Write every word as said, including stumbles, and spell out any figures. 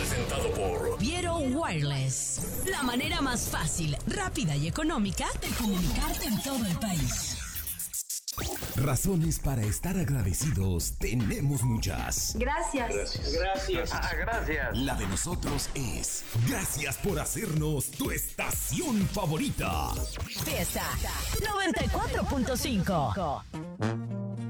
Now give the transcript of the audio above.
presentado por Viero Wireless. La manera más fácil, rápida y económica de comunicarte en todo el país. Razones para estar agradecidos tenemos muchas. Gracias. Gracias. Gracias. Ah, gracias. La de nosotros es gracias por hacernos tu estación favorita. Fiesta noventa y cuatro punto cinco.